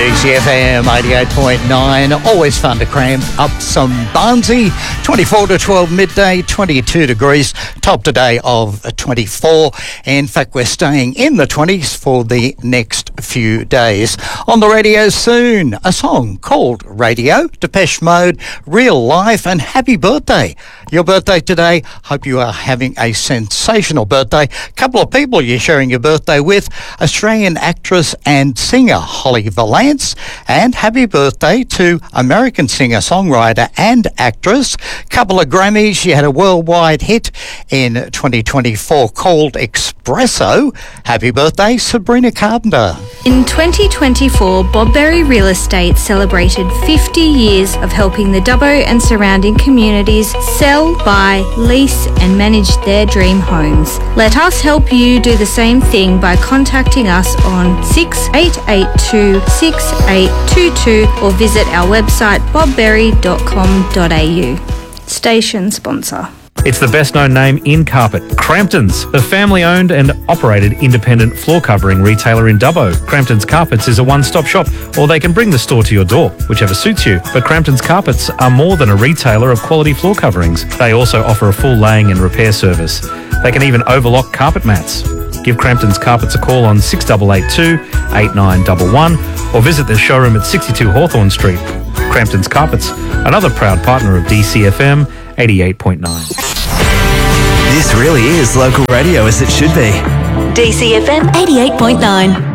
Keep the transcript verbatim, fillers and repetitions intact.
D C F M eighty-eight point nine. Always fun to cramp up some Barnsley. twenty-four to twelve midday, twenty-two degrees. Top today of twenty-four. In fact, we're staying in the twenties for the next few days. On the radio soon, a song called Radio, Depeche Mode, Real Life, and Happy Birthday. Your birthday today. Hope you are having a sensational birthday. Couple of people you're sharing your birthday with. Australian actress and singer Holly Valance, and happy birthday to American singer-songwriter and actress. Couple of Grammys. She had a worldwide hit in twenty twenty-four called Espresso. Happy birthday, Sabrina Carpenter. In twenty twenty-four, Bob Berry Real Estate celebrated fifty years of helping the Dubbo and surrounding communities sell, buy, lease and manage their dream homes. Let us help you do the same thing by contacting us on six eight eight two, six eight two two or visit our website bob berry dot com dot a u. Station sponsor. It's the best-known name in carpet, Crampton's, the family-owned and operated independent floor covering retailer in Dubbo. Crampton's Carpets is a one-stop shop, or they can bring the store to your door, whichever suits you. But Crampton's Carpets are more than a retailer of quality floor coverings. They also offer a full laying and repair service. They can even overlock carpet mats. Give Crampton's Carpets a call on six eight eight two, eight nine one one or visit their showroom at sixty-two Hawthorne Street. Crampton's Carpets, another proud partner of D C F M eighty-eight point nine. This really is local radio as it should be. D C F M eighty-eight point nine.